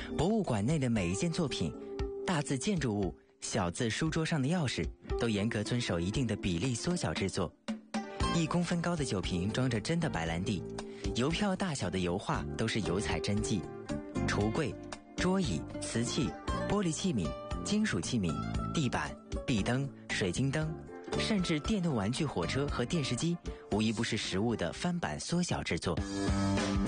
博物馆内的每一件作品，大字建筑物、小字书桌上的钥匙，都严格遵守一定的比例缩小制作。1公分高的酒瓶装着真的白兰地，邮票大小的油画都是油彩真迹。橱柜、桌椅、瓷器、玻璃器皿、金属器皿、地板、壁灯、水晶灯，甚至电动玩具火车和电视机，无一不是实物的翻版缩小制作。